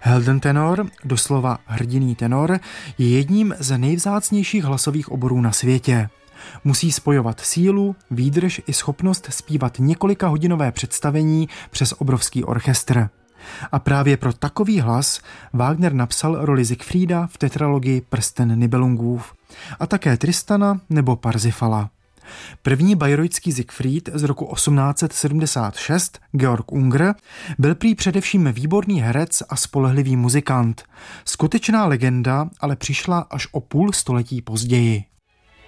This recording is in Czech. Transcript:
Heldentenor, doslova hrdinný tenor, je jedním z nejvzácnějších hlasových oborů na světě. Musí spojovat sílu, výdrž i schopnost zpívat několikahodinové představení přes obrovský orchestr. A právě pro takový hlas Wagner napsal roli Siegfrieda v tetralogii Prsten Nibelungův a také Tristana nebo Parsifala. První bayreuthský Siegfried z roku 1876, Georg Unger, byl prý především výborný herec a spolehlivý muzikant. Skutečná legenda ale přišla až o půl století později.